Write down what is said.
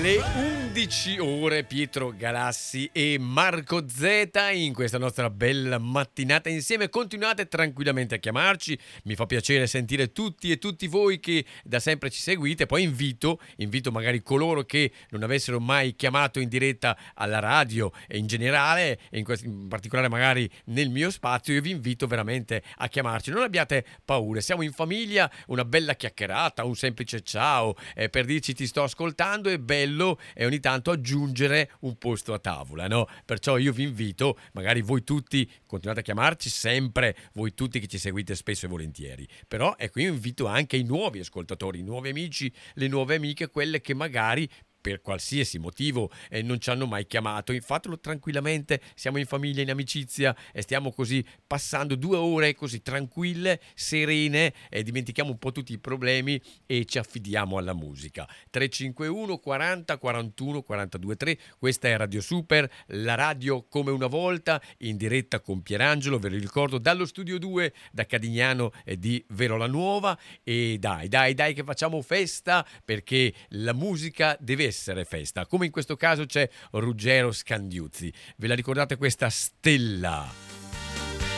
Le 11 ore, Pietro Galassi e Marco Zeta in questa nostra bella mattinata insieme. Continuate tranquillamente a chiamarci, mi fa piacere sentire tutti e tutti voi che da sempre ci seguite. Poi invito magari coloro che non avessero mai chiamato in diretta alla radio e in generale, e in particolare magari nel mio spazio, io vi invito veramente a chiamarci. Non abbiate paura, siamo in famiglia, una bella chiacchierata, un semplice ciao per dirci ti sto ascoltando. È bello e ogni tanto aggiungere un posto a tavola, no? Perciò io vi invito, magari voi tutti continuate a chiamarci sempre, voi tutti che ci seguite spesso e volentieri, però ecco, io invito anche i nuovi ascoltatori, i nuovi amici, le nuove amiche, quelle che magari per qualsiasi motivo non ci hanno mai chiamato. Fatelo tranquillamente, siamo in famiglia, in amicizia e stiamo così passando 2 ore così tranquille, serene, e dimentichiamo un po' tutti i problemi e ci affidiamo alla musica. 351 40 41 42 3, questa è Radio Super, la radio come una volta, in diretta con Pierangelo, ve lo ricordo, dallo studio 2 da Cadignano di Verola Nuova. E dai che facciamo festa, perché la musica deve essere festa, come in questo caso c'è Ruggero Scandiuzzi. Ve la ricordate questa Stella?